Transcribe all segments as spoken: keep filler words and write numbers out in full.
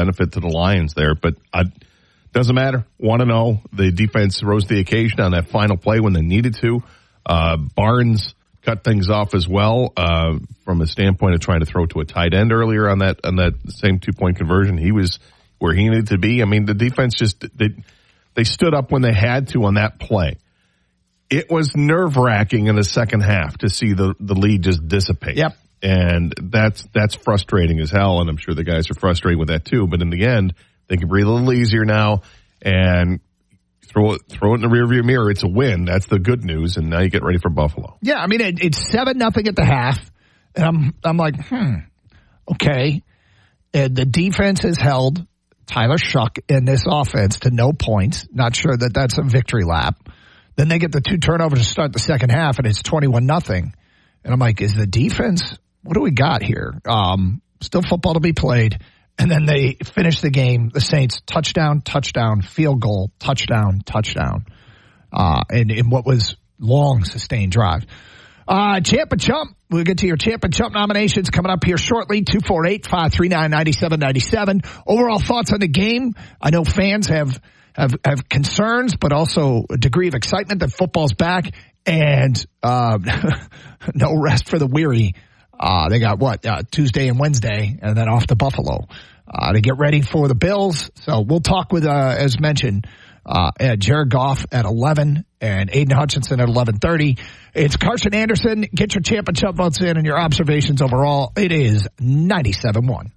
benefit to the Lions there. But it doesn't matter. one and oh. The defense rose to the occasion on that final play when they needed to. Uh, Barnes cut things off as well uh, from a standpoint of trying to throw to a tight end earlier on that on that same two-point conversion. He was where he needed to be. I mean, the defense just they, they stood up when they had to on that play. It was nerve-wracking in the second half to see the, the lead just dissipate. Yep. And that's that's frustrating as hell, and I'm sure the guys are frustrated with that too. But in the end, they can breathe a little easier now and throw it throw it in the rearview mirror. It's a win. That's the good news, and now you get ready for Buffalo. Yeah, I mean, it, it's seven nothing at the half, and I'm I'm like, hmm, okay. And the defense has held Tyler Shuck in this offense to no points. Not sure that that's a victory lap. Then they get the two turnovers to start the second half, and it's twenty-one nothing. And I'm like, is the defense, what do we got here? Um, still football to be played. And then they finish the game, the Saints, touchdown, touchdown, field goal, touchdown, touchdown. Uh, and in what was long, sustained drive. Uh, Champ and Chump, we'll get to your Champ and Chump nominations coming up here shortly. two four eight, five three nine, nine seven nine seven. Overall thoughts on the game. I know fans have Have, have concerns, but also a degree of excitement that football's back, and uh, no rest for the weary. Uh, they got, what, uh, Tuesday and Wednesday, and then off to Buffalo uh, to get ready for the Bills. So we'll talk with, uh, as mentioned, uh, Jared Goff at eleven and Aiden Hutchinson at eleven thirty. It's Carson Anderson. Get your Champ and Chump votes in and your observations overall. It is ninety-seven one.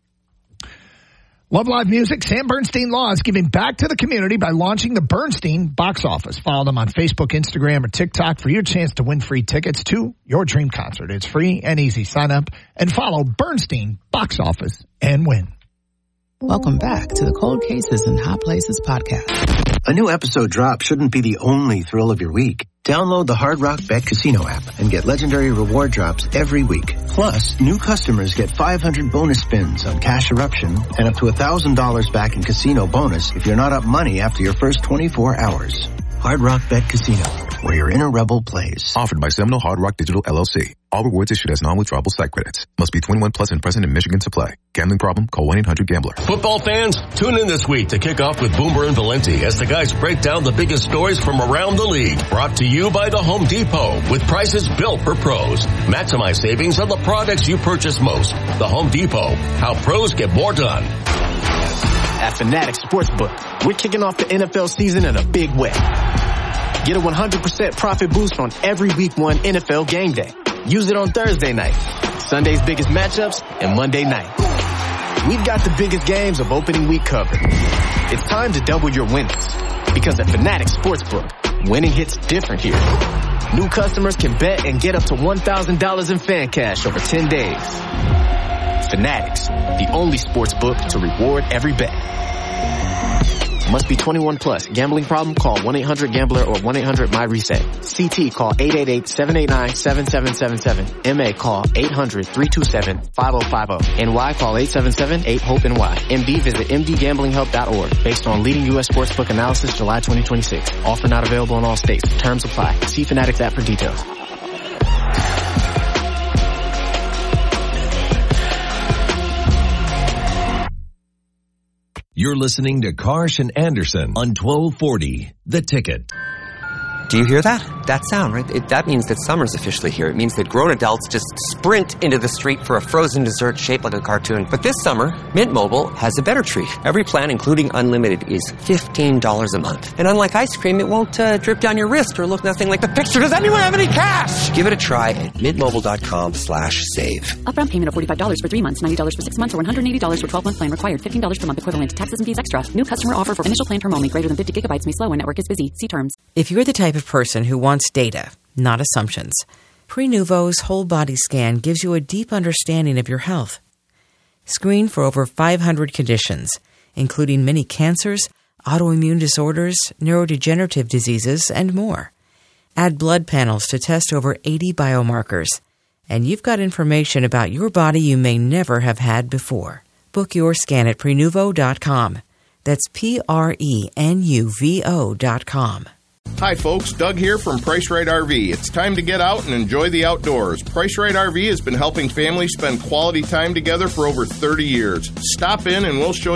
Love live music. Sam Bernstein Law is giving back to the community by launching the Bernstein Box Office. Follow them on Facebook, Instagram, or TikTok for your chance to win free tickets to your dream concert. It's free and easy. Sign up and follow Bernstein Box Office and win. Welcome back to the Cold Cases and Hot Places podcast. A new episode drop shouldn't be the only thrill of your week. Download the Hard Rock Bet Casino app and get legendary reward drops every week. Plus, new customers get five hundred bonus spins on Cash Eruption and up to one thousand dollars back in casino bonus if you're not up money after your first twenty-four hours. Hard Rock Bet Casino, where your inner rebel plays. Offered by Seminole Hard Rock Digital L L C. All rewards issued as non-withdrawable site credits. Must be twenty-one plus and present in Michigan to play. Gambling problem? Call one eight hundred gambler. Football fans, tune in this week to kick off with Boomer and Valenti as the guys break down the biggest stories from around the league. Brought to you by the Home Depot with prices built for pros. Maximize savings on the products you purchase most. The Home Depot, how pros get more done. At Fanatics Sportsbook, we're kicking off the N F L season in a big way. Get a one hundred percent profit boost on every week one N F L game day. Use it on Thursday night, Sunday's biggest matchups, and Monday night. We've got the biggest games of opening week covered. It's time to double your winnings. Because at Fanatics Sportsbook, winning hits different here. New customers can bet and get up to one thousand dollars in fan cash over ten days. Fanatics, the only sportsbook to reward every bet. Must be twenty-one plus. Gambling problem? Call one eight hundred gambler or one eight hundred my reset. C T call eight eight eight, seven eight nine, seven seven seven seven. M A call eight hundred, three two seven, five oh five oh. N Y call eight seven seven, eight hope N Y. M D visit m d gambling help dot org. Based on leading U S sportsbook analysis July twenty twenty-six. Offer not available in all states. Terms apply. See Fanatics app for details. You're listening to Karsh and Anderson on twelve forty, The Ticket. Do you hear that? That sound, right? It, that means that summer's officially here. It means that grown adults just sprint into the street for a frozen dessert shaped like a cartoon. But this summer, Mint Mobile has a better treat. Every plan, including unlimited, is fifteen dollars a month. And unlike ice cream, it won't uh, drip down your wrist or look nothing like the picture. Does anyone have any cash? Give it a try at mintmobile.com slash save. Upfront payment of forty-five dollars for three months, ninety dollars for six months, or one hundred eighty dollars for twelve-month plan required. fifteen dollars per month equivalent. Taxes and fees extra. New customer offer for initial plan term only. Greater than fifty gigabytes may slow when network is busy. See terms. If you're the type of person who wants data, not assumptions, Prenuvo's whole body scan gives you a deep understanding of your health. Screen for over five hundred conditions, including many cancers, autoimmune disorders, neurodegenerative diseases, and more. Add blood panels to test over eighty biomarkers, and you've got information about your body you may never have had before. Book your scan at Prenuvo dot com. That's P R E N U V O dot com. Hi folks, Doug here from Price Right R V. It's time to get out and enjoy the outdoors. Price Right R V has been helping families spend quality time together for over thirty years. Stop in and we'll show